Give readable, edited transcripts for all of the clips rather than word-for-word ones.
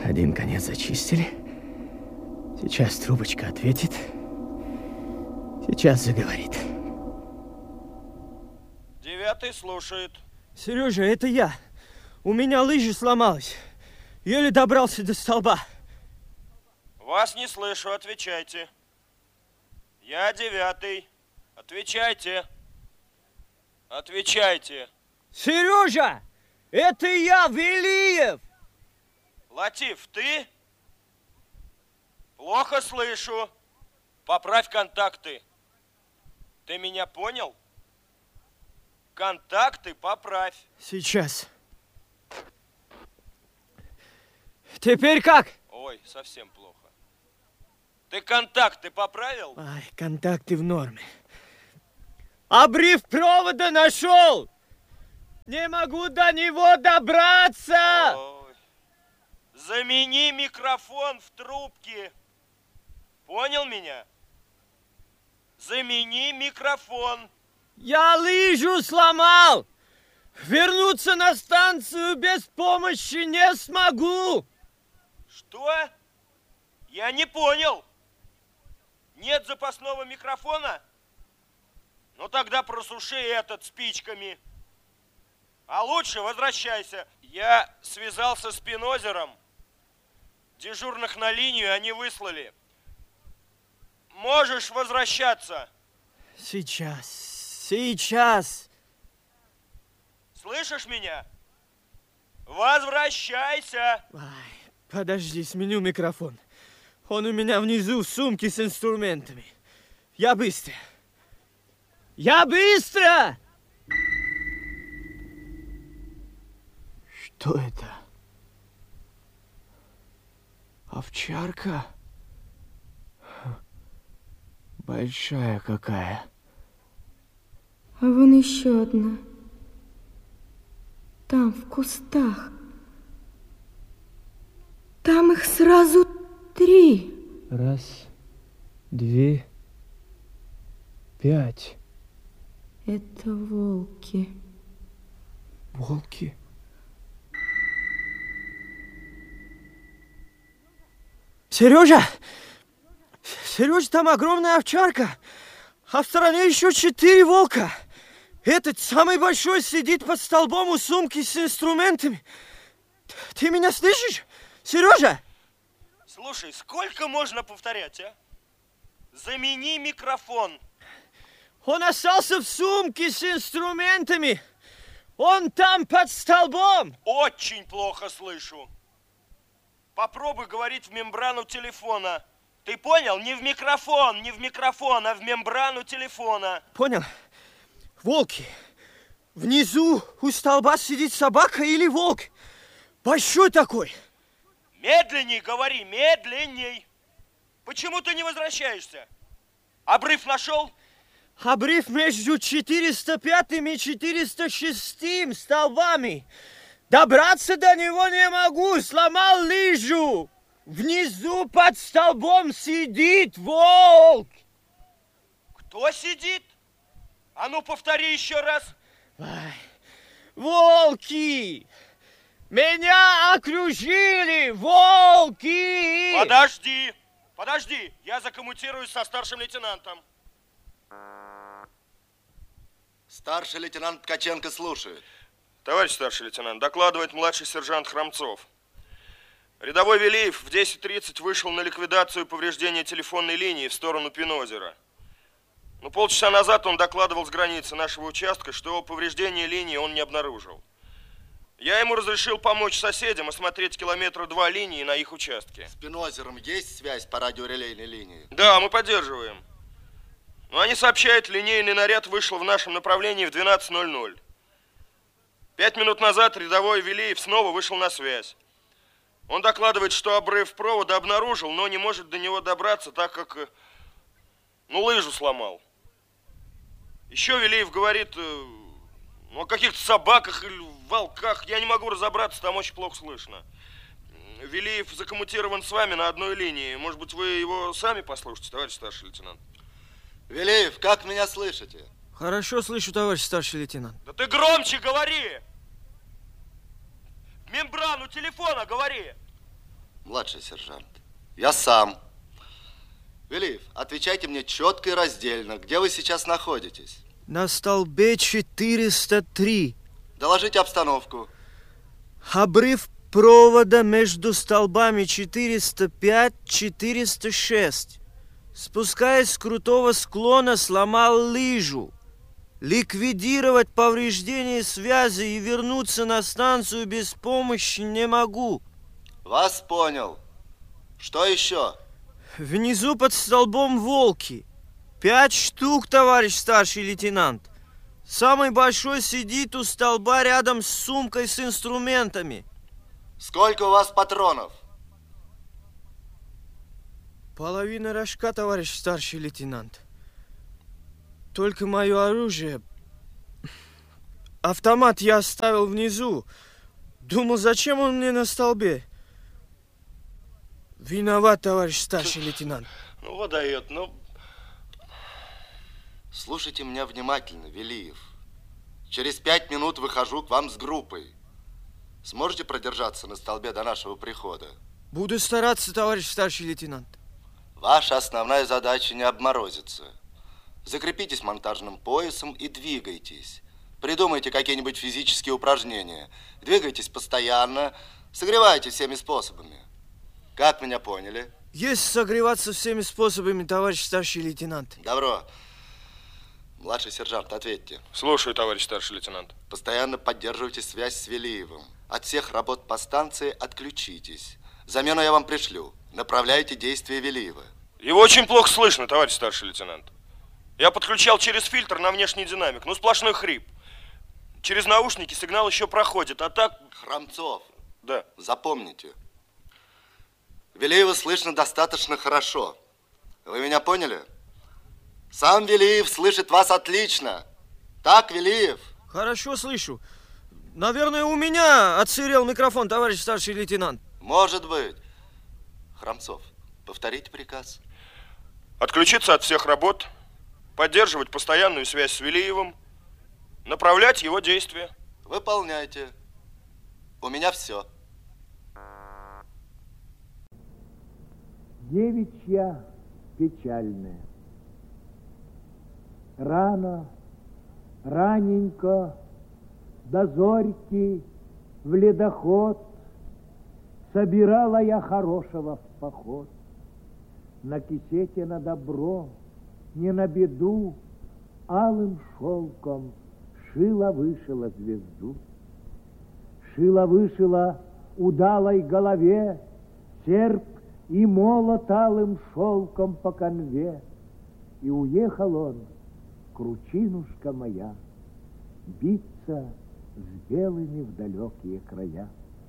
Один конец зачистили. Сейчас трубочка ответит. Сейчас заговорит. 9 слушает. Сережа, это я. У меня лыжа сломалась. Еле добрался до столба. Вас не слышу, отвечайте. Я 9. Отвечайте. Отвечайте. Сережа, это я, Велиев. Латиф, ты? Плохо слышу. Поправь контакты. Ты меня понял? Контакты поправь. Сейчас. Теперь как? Ой, совсем плохо. Ты контакты поправил? Ай, контакты в норме. Обрыв провода нашел! Не могу до него добраться! Ой. Замени микрофон в трубке. Понял меня? Замени микрофон. Я лыжу сломал! Вернуться на станцию без помощи не смогу! Что? Я не понял. Нет запасного микрофона? Ну тогда просуши этот спичками. А лучше возвращайся. Я связался с Пинозером. Дежурных на линию они выслали. Можешь возвращаться. Сейчас. Слышишь меня? Возвращайся. Ай, подожди, сменю микрофон. Он у меня внизу в сумке с инструментами. Я быстро. Что это? Овчарка? Большая какая. А вон еще одна. Там, в кустах. Там их сразу 3. 1, 2, 5. Это волки. Волки? Сережа, там огромная овчарка, а в стороне еще 4 волка. Этот самый большой сидит под столбом у сумки с инструментами. Ты меня слышишь, Сережа? Слушай, сколько можно повторять, а? Замени микрофон. Он остался в сумке с инструментами. Он там под столбом. Очень плохо слышу. Попробуй говорить в мембрану телефона. Ты понял? Не в микрофон, а в мембрану телефона. Понял. Волки. Внизу у столба сидит собака или волк. Большой такой. Медленней говори, медленней. Почему ты не возвращаешься? Обрыв нашел? Обрыв между 405 и 406 столбами. Добраться до него не могу, сломал лыжу. Внизу под столбом сидит волк. Кто сидит? А ну повтори еще раз. Ай, волки! Меня окружили волки! Подожди, я закоммутируюсь со старшим лейтенантом. Старший лейтенант Ткаченко слушает. Товарищ старший лейтенант, докладывает младший сержант Хромцов. Рядовой Велиев в 10:30 вышел на ликвидацию повреждения телефонной линии в сторону Пинозера. Но полчаса назад он докладывал с границы нашего участка, что повреждение линии он не обнаружил. Я ему разрешил помочь соседям осмотреть 2 километра линии на их участке. С Пинозером есть связь по радиорелейной линии? Да, мы поддерживаем. Но они сообщают, линейный наряд вышел в нашем направлении в 12:00. 5 минут назад рядовой Велиев снова вышел на связь. Он докладывает, что обрыв провода обнаружил, но не может до него добраться, так как, лыжу сломал. Еще Велиев говорит о каких-то собаках или волках. Я не могу разобраться, там очень плохо слышно. Велиев закоммутирован с вами на одной линии. Может быть, вы его сами послушайте, товарищ старший лейтенант? Велиев, как меня слышите? Хорошо слышу, товарищ старший лейтенант. Да ты громче говори! В мембрану телефона говори! Младший сержант, я сам. Велиев, отвечайте мне четко и раздельно, где вы сейчас находитесь? На столбе 403. Доложите обстановку. Обрыв провода между столбами 405-406. Спускаясь с крутого склона, сломал лыжу. Ликвидировать повреждение связи и вернуться на станцию без помощи не могу. Вас понял. Что еще? Внизу под столбом волки. 5 штук, товарищ старший лейтенант. Самый большой сидит у столба рядом с сумкой с инструментами. Сколько у вас патронов? Половина рожка, товарищ старший лейтенант. Только мое оружие. Автомат я оставил внизу. Думал, зачем он мне на столбе? Виноват, товарищ старший лейтенант. Ну, вот дает, ну... Слушайте меня внимательно, Велиев. Через 5 минут выхожу к вам с группой. Сможете продержаться на столбе до нашего прихода? Буду стараться, товарищ старший лейтенант. Ваша основная задача не обморозиться. Закрепитесь монтажным поясом и двигайтесь. Придумайте какие-нибудь физические упражнения. Двигайтесь постоянно, согревайтесь всеми способами. Как меня поняли? Есть согреваться всеми способами, товарищ старший лейтенант. Добро. Младший сержант, ответьте. Слушаю, товарищ старший лейтенант. Постоянно поддерживайте связь с Велиевым. От всех работ по станции отключитесь. Замену я вам пришлю. Направляйте действия Велиева. Его очень плохо слышно, товарищ старший лейтенант. Я подключал через фильтр на внешний динамик. Ну, сплошной хрип. Через наушники сигнал еще проходит, а так... Хромцов. Да. Запомните. Велиева слышно достаточно хорошо. Вы меня поняли? Сам Велиев слышит вас отлично. Так, Велиев? Хорошо слышу. Наверное, у меня отсырел микрофон, товарищ старший лейтенант. Может быть. Хромцов, повторите приказ. Отключиться от всех работ, поддерживать постоянную связь с Велиевым, направлять его действия. Выполняйте. У меня все. Девичья печальная. Рано, раненько, до зорьки в ледоход собирала я хорошего в поход. На кисете на добро, не на беду, алым шелком шила-вышила звезду. Шила-вышила удалой голове серп и молот алым шелком по конве. И уехал он, кручинушка моя, биться с белыми в далекие края.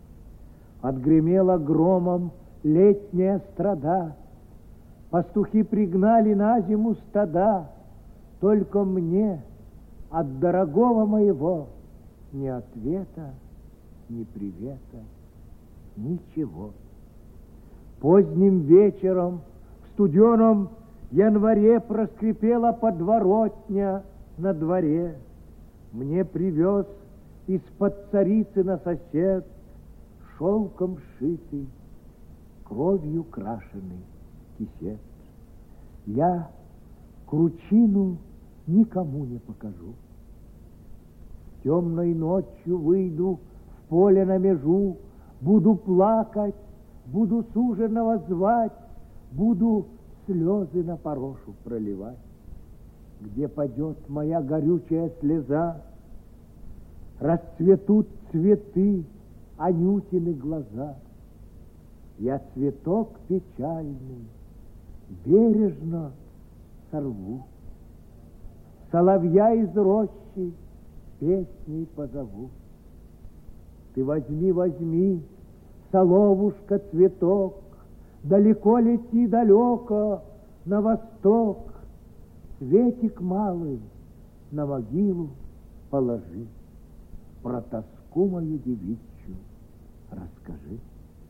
Отгремела громом летняя страда, пастухи пригнали на зиму стада, только мне от дорогого моего ни ответа, ни привета, ничего. Поздним вечером в студеном январе проскрипела подворотня на дворе. Мне привез из-под Царицына сосед шелком шитый, кровью крашеный кисет. Я кручину никому не покажу. Темной ночью выйду в поле на межу, буду плакать, буду суженого звать, буду слезы на порошу проливать. Где падет моя горючая слеза, расцветут цветы Анютины глаза. Я цветок печальный бережно сорву, соловья из рощи песней позову. Ты возьми, возьми, соловушка, цветок, далеко лети, далеко, на восток. Цветик малый на могилу положи, про тоску мою девичью расскажи.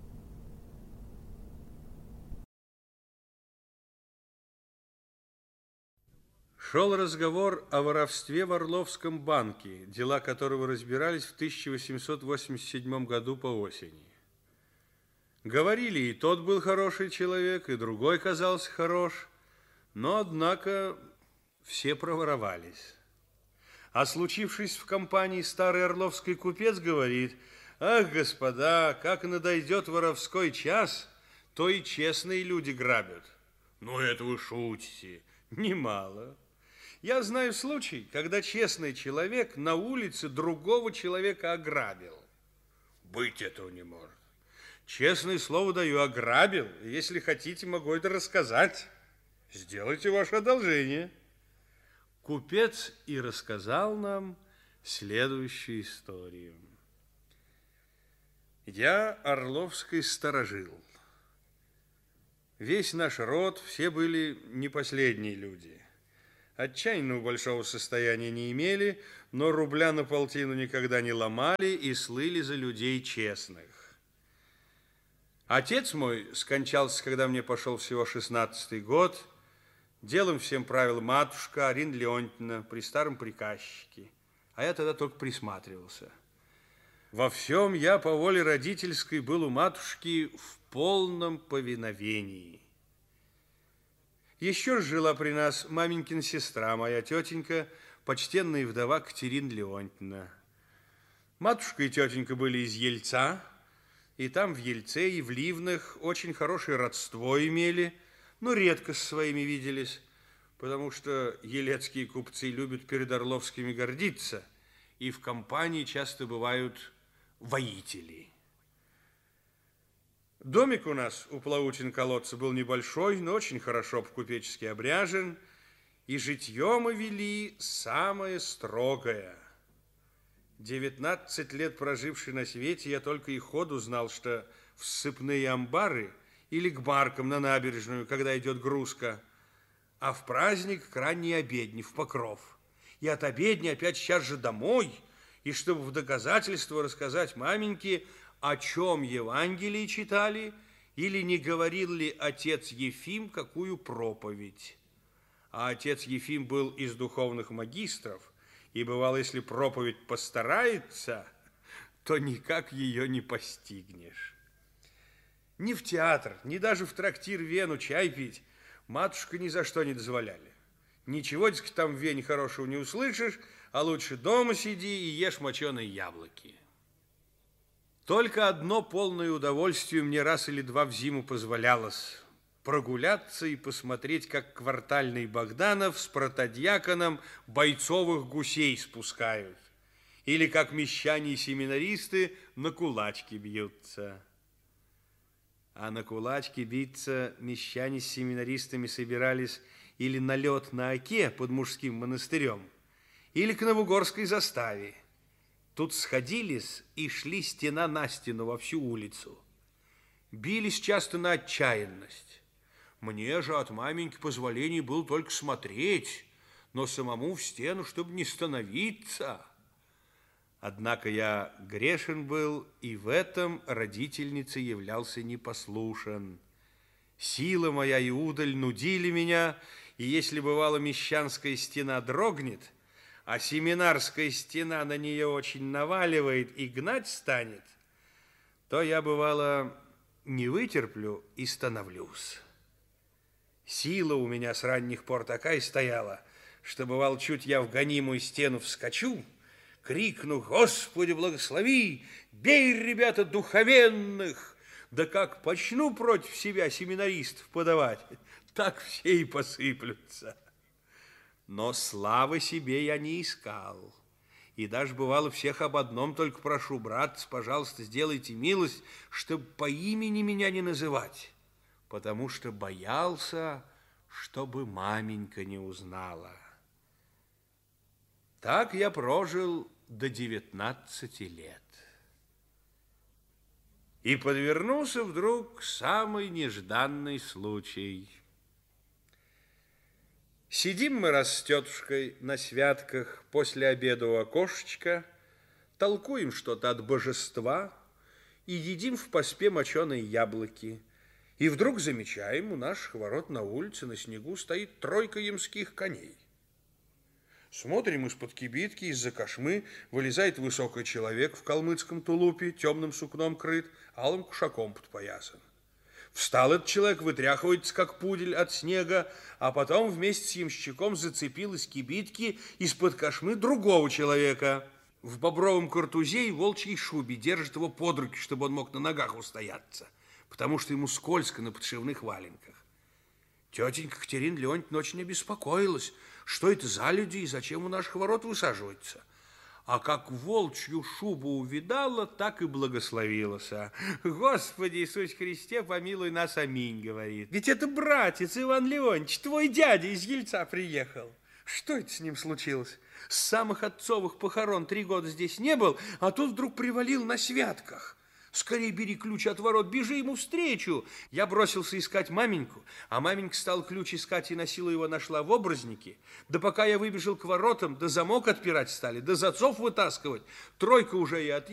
Шел разговор о воровстве в Орловском банке, дела которого разбирались в 1887 году по осени. Говорили, и тот был хороший человек, и другой казался хорош, но, однако, все проворовались. А случившись в компании, старый орловский купец говорит: ах, господа, как надойдет воровской час, то и честные люди грабят. Ну, это вы шутите, немало. Я знаю случай, когда честный человек на улице другого человека ограбил. Быть этого не может. Честное слово даю, ограбил. Если хотите, могу это рассказать. Сделайте ваше одолжение. Купец и рассказал нам следующую историю. Я орловский сторожил. Весь наш род, все были не последние люди. Отчаянного большого состояния не имели, но рубля на полтину никогда не ломали и слыли за людей честных. Отец мой скончался, когда мне пошел всего 16-й год. Делом всем правила матушка Арина Леонтьевна при старом приказчике, а я тогда только присматривался. Во всем я по воле родительской был у матушки в полном повиновении. Еще жила при нас маменькина сестра, моя тетенька, почтенная вдова Катерина Леонтьевна. Матушка и тетенька были из Ельца, и там в Ельце и в Ливнах очень хорошее родство имели, но редко с своими виделись, потому что елецкие купцы любят перед орловскими гордиться, и в компании часто бывают воители. Домик у нас у Плаутин колодца был небольшой, но очень хорошо по-купечески обряжен, и житье мы вели самое строгое. 19 лет проживший на свете, я только и ходу знал, что в ссыпные амбары или к баркам на набережную, когда идет грузка, а в праздник к ранней обедне в Покров. И от обедни опять сейчас же домой, и чтобы в доказательство рассказать маменьке, о чем Евангелие читали, или не говорил ли отец Ефим какую проповедь. А отец Ефим был из духовных магистров, и бывало, если проповедь постарается, то никак ее не постигнешь. Ни в театр, ни даже в трактир Вену чай пить матушка ни за что не дозволяли. Ничего, дескать, там в Вене хорошего не услышишь, а лучше дома сиди и ешь моченые яблоки. Только одно полное удовольствие мне раз или два в зиму позволялось – прогуляться и посмотреть, как квартальный Богданов с протодьяконом бойцовых гусей спускают, или как мещане и семинаристы на кулачки бьются. А на кулачки биться мещане с семинаристами собирались или на лед на Оке под мужским монастырем, или к Новогорской заставе. Тут сходились и шли стена на стену во всю улицу. Бились часто на отчаянность. Мне же от маменьки позволений было только смотреть, но самому в стену, чтобы не становиться. Однако я грешен был, и в этом родительнице являлся непослушен. Сила моя и удаль нудили меня, и если бывало мещанская стена дрогнет, а семинарская стена на нее очень наваливает и гнать станет, то я, бывало, не вытерплю и становлюсь. Сила у меня с ранних пор такая стояла, что, бывало, чуть я в гонимую стену вскочу, крикну: «Господи, благослови! Бей, ребята, духовенных!» Да как почну против себя семинаристов подавать, так все и посыплются. Но славы себе я не искал. И даже бывало всех об одном только прошу: братцы, пожалуйста, сделайте милость, чтобы по имени меня не называть, потому что боялся, чтобы маменька не узнала. Так я прожил до 19 лет. И подвернулся вдруг самый нежданный случай. Сидим мы раз с тетушкой на святках после обеда у окошечка, толкуем что-то от божества и едим в поспе моченые яблоки. И вдруг замечаем, у наших ворот на улице на снегу стоит тройка ямских коней. Смотрим из-под кибитки, из-за кошмы вылезает высокий человек в калмыцком тулупе, темным сукном крыт, алым кушаком подпоясан. Встал этот человек, вытряхивается, как пудель от снега, а потом вместе с ямщиком зацепил из кибитки из-под кошмы другого человека. В бобровом картузе и волчьей шубе держит его под руки, чтобы он мог на ногах устояться, потому что ему скользко на подшивных валенках. Тетенька Катерина Леонтьевна очень обеспокоилась, что это за люди и зачем у наших ворот высаживаются. А как волчью шубу увидала, так и благословилась. Господи Иисус Христе, помилуй нас, аминь, говорит. Ведь это братец Иван Леонтьевич, твой дядя из Ельца приехал. Что это с ним случилось? С самых отцовых похорон 3 года здесь не был, а тут вдруг привалил на святках. Скорей бери ключ от ворот, бежи ему встречу. Я бросился искать маменьку, а маменька стала ключ искать и на силу его нашла в образнике. Да пока я выбежал к воротам, да замок отпирать стали, да засов вытаскивать, тройка уже и отъехала.